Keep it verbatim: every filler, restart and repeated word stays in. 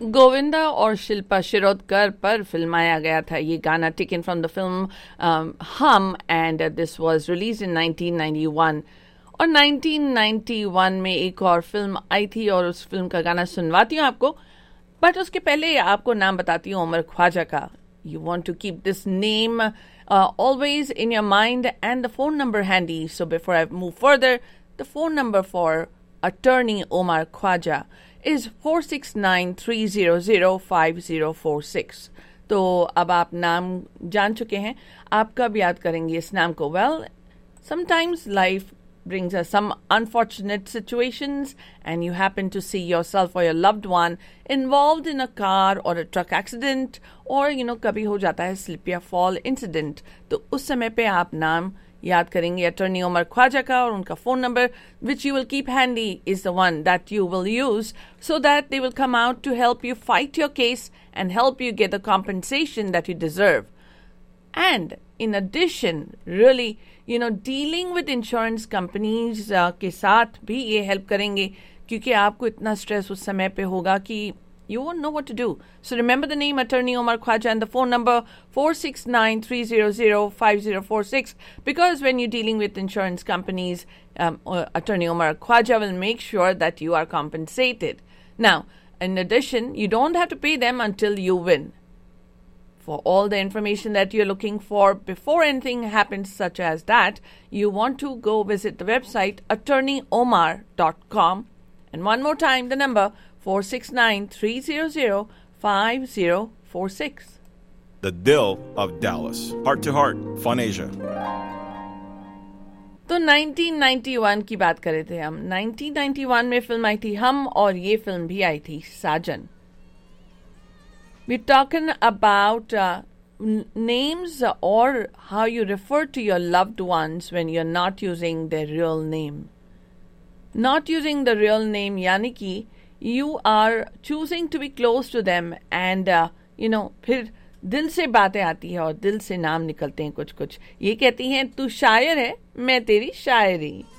गोविंदा और शिल्पा शिरोडकर पर फिल्माया गया था ये गाना, टेकन फ्रॉम द फिल्म हम, and this was released in nineteen ninety one. और नाइनटीन नाइंटी वन में एक और फिल्म आई थी और उस फिल्म का गाना सुनवाती हूँ आपको, बट उसके पहले आपको नाम बताती हूँ उमर ख्वाजा का. You want to keep this name always in your mind and the phone number handy. So before I move further, the phone number for attorney Umar Khwaja is four six nine three zero zero five zero four six. तो अब आप नाम जान चुके हैं, आप कब याद करेंगे इस नाम को? Well, sometimes life brings us some unfortunate situations and you happen to see yourself or your loved one involved in a car or a truck accident or you know कभी हो जाता है slip या fall incident. तो उस समय पे आप नाम याद करेंगे अटर्नी उमर ख्वाजा का, और उनका phone number which you will keep handy is the one that you will use so that they will come out to help you fight your case and help you get the compensation that you deserve. And in addition really you know dealing with insurance companies के साथ भी ये help करेंगे, क्योंकि आपको इतना stress उस समय पे होगा कि you won't know what to do. So remember the name Attorney Omar Khwaja and the phone number four six nine three zero zero five zero four six, because when you're dealing with insurance companies, um, uh, Attorney Omar Khwaja will make sure that you are compensated. Now, in addition, you don't have to pay them until you win. For all the information that you're looking for before anything happens such as that, you want to go visit the website attorney omar dot com. And one more time, the number four six nine three zero zero five zero four six. The Dill of Dallas. Heart to Heart, Fun Asia. तो nineteen ninety one की बात कर रहे थे हम. Nineteen ninety one में film आई थी हम, और ये फिल्म भी आई थी साजन. We're talking about uh, names or how you refer to your loved ones when you're not using their real name. Not using the real name यानी कि you are choosing to be close to them and uh, you know फिर दिल से बातें आती है और दिल से नाम निकलते हैं कुछ कुछ. ये कहती हैं तू शायर है मैं तेरी शायरी.